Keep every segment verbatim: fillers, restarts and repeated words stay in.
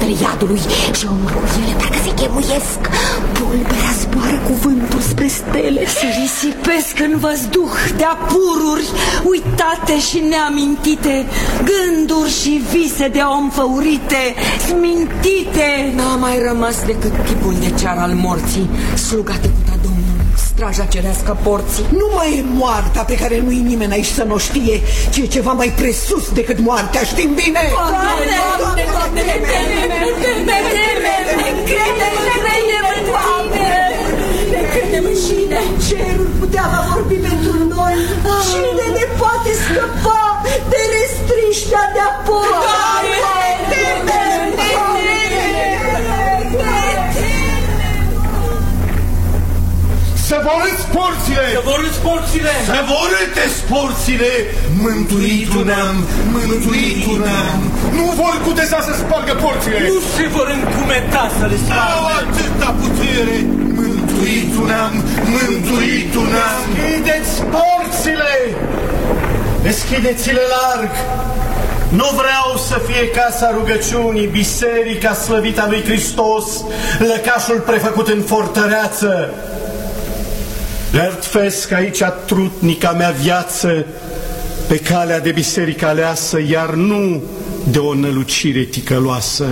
spatele iadului și omorul ele parcă se chemuiesc. Pulberea zboară cuvântul spre stele. Se risipesc în văzduh de-a pururi uitate și neamintite, gânduri și vise de om făurite, smintite. N-a mai rămas decât chipul de cear al morții, sluga tăcuta Domnul, straja cerească porții. Nu mai e moartea pe care nu-i nimeni aici să nu știe, ci e ceva mai presus decât moartea, știm bine? Doamne, Doamne, Doamne, ne temem, ne temem, ne credem, ne credem în Doamne, ne credem în Cine. Cerul putea vorbi pentru noi. Cine ne poate scăpa de restriștea de apoi? Să vorâți porțile! Să vorâți porțile! Să vorâteți porțile! Mântuitul neam, mântuitul neam! Nu vor cuteza să spargă porțile! Nu se vor încumeta să le spargă! Au atâta putere! Mântuitul neam, mântuitul neam! Deschideți porțile! Deschideți-le larg! Nu vreau să fie casa rugăciunii, biserica slăvită a lui Hristos, lăcașul prefăcut în fortăreață. Lertfesc aici trutnica mea viață pe calea de biserică aleasă, iar nu de o nălucire ticăloasă.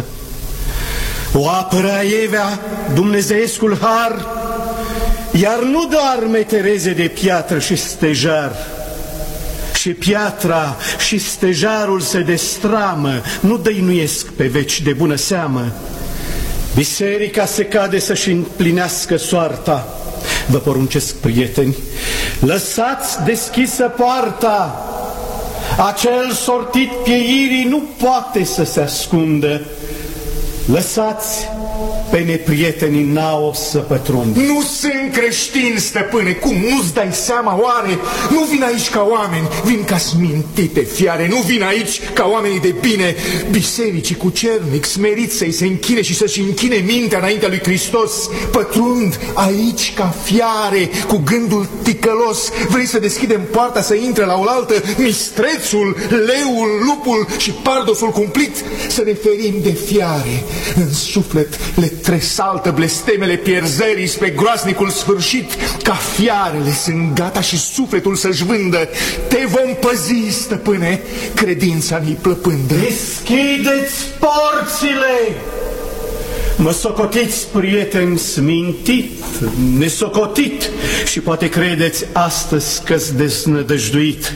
O apără aievea dumnezeescul har, iar nu doar metereze de piatră și stejar. Și piatra și stejarul se destramă, nu dăinuiesc pe veci de bună seamă. Biserica se cade să-și împlinească soarta. Vă poruncesc, prieteni, lăsați deschisă poarta. Acel sortit pieirii nu poate să se ascundă. Lăsați pe neprietenii n-au să pătrundă. Nu sunt creștin, stăpâne, cum nu-ți dai seama oare? Nu vin aici ca oameni, vin ca smintite fiare. Nu vin aici ca oamenii de bine. Bisericii cu cernic smeriți să-i se închine și să-și închine mintea înaintea lui Hristos. Pătrund aici ca fiare, cu gândul ticălos. Vrei să deschidem poarta să intre la oaltă mistrețul, leul, lupul și pardosul cumplit? Să ne ferim de fiare. În suflet le tresaltă blestemele pierzării spre groaznicul sfârșit. Ca fiarele sunt gata și sufletul să-și vândă. Te vom păzi, stăpâne, credința ne-i plăpândă. Deschideți porțile! Mă socotiți, prieteni, smintit, nesocotit și poate credeți astăzi că-s deznădăjduit.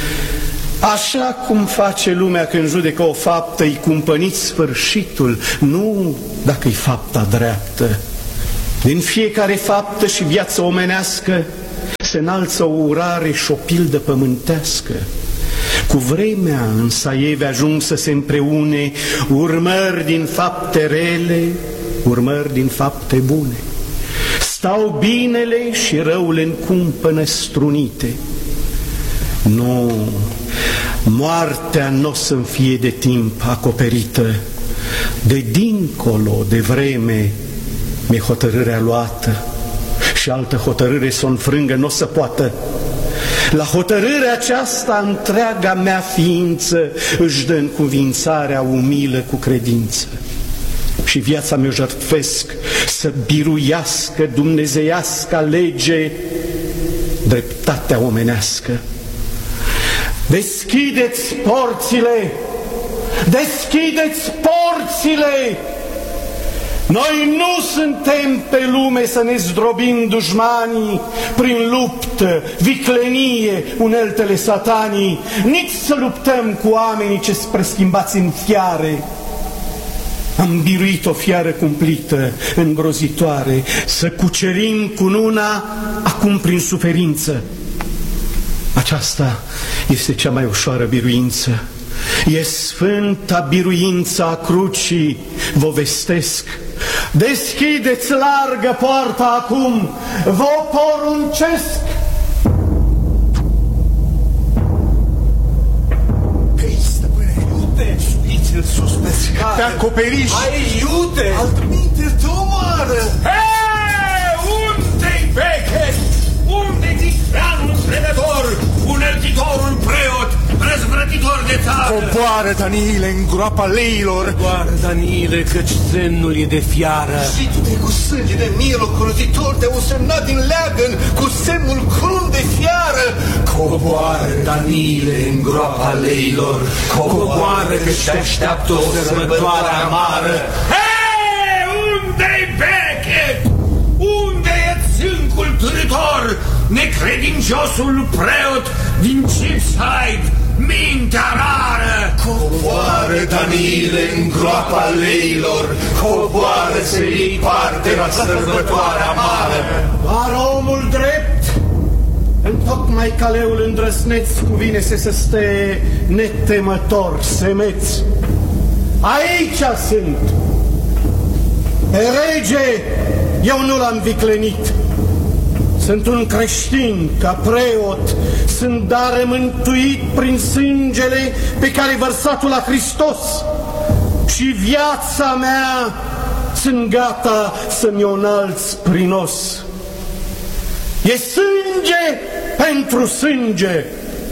Așa cum face lumea când judecă o faptă, îi cumpăniți sfârșitul, nu dacă-i fapta dreaptă. Din fiecare faptă și viață omenească se înalță o urare și o pildă pământească. Cu vremea în saieve ajung să se împreune urmări din fapte rele, urmări din fapte bune. Stau binele și răul în cumpănă strunite. Nu, moartea n-o să-mi fie de timp acoperită. De dincolo de vreme mi-e hotărârea luată și altă hotărâre să o înfrângă n-o să poată. La hotărârea aceasta întreaga mea ființă își dă încuvințarea umilă cu credință. Și viața mea jertfesc să biruiască dumnezeiasca lege dreptatea omenească. Deschideți porțile! Deschideți porțile! Noi nu suntem pe lume să ne zdrobim dușmanii prin luptă, viclenie, uneltele satanii, nici să luptăm cu oamenii ce spre schimbați în fiare. Am biruit o fiară cumplită, îngrozitoare, să cucerim cununa acum prin suferință. Aceasta este cea mai ușoară biruință. E sfânta biruința a crucii, vă vestesc. Deschideți largă poarta acum, vă poruncesc. Hei, stăpâne, Iute, suiți-l sus pe scară. pe acoperiș. Hai, iute! Altminte te omoară. Hei, unde-i veche? Unde-i ticranul tremător, uneltitorul preot, răzvrătitor de țară! Coboară, Daniile, în groapa leilor! Coboară, Daniile, căci semnul e de fiară! Și tu cu sânge de milo, cruzitor de un semnat din leagăn, cu semnul crunt de fiară! Coboară, Daniile, în groapa leilor! Coboară, că te așteaptă o sărbătoare amară! Hei, unde-i Becket? Unde e țâncul târător, necredinciosul preot din Cheapside, mintea rară? Coboară, Daniile, în groapa leilor, coboară să iei parte la sărbătoarea amară. Dar omul drept, întocmai caleul îndrăsneț, cuvine să se stă netemător, semeț. Aici sunt. Pe rege eu nu l-am viclenit. Sunt un creștin, ca preot, sunt dar mântuit prin sângele pe care vărsat-o la Hristos. Și viața mea sunt gata să-mi o înalți prinos. E sânge pentru sânge.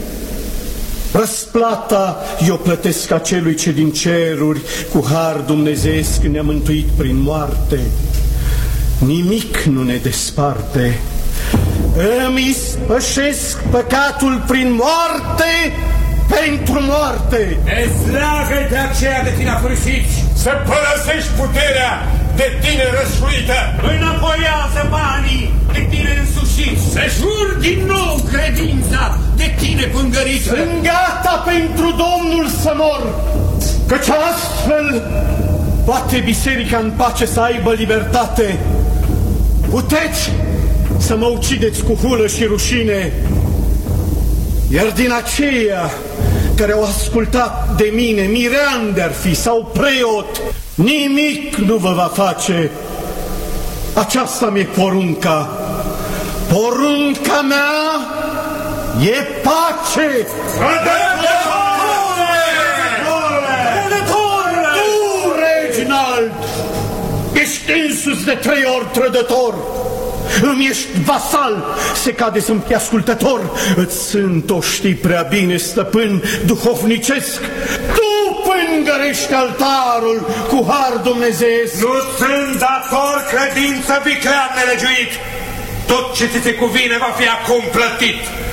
Răsplata eu plătesc acelui ce din ceruri cu har dumnezeiesc ne-a mântuit prin moarte. Nimic nu ne desparte. Îmi ispășesc păcatul prin moarte pentru moarte. Dezleagă-i de aceea de tine afârșiți! Să părăsești puterea de tine răscuită! Înapoiază banii de tine însușiți! Să jur din nou credința de tine pângărită! Sunt gata pentru Domnul să mor, căci astfel poate biserica în pace să aibă libertate. Puteți să mă ucideți cu hulă și rușine, iar din aceia care au ascultat de mine, mirean de-ar fi sau preot, nimic nu vă va face. Aceasta mi-e porunca. Porunca mea e pace. Tu, Reginald, ești însuți de trei ori trădător. Îmi ești vasal, se cade să-mi fii ascultător. Îți sunt, o știi prea bine, stăpân duhovnicesc. Tu pângărești altarul cu har dumnezeiesc. Nu sunt dator credință viclean nelegiuit. Tot ce ți se cuvine va fi acum plătit.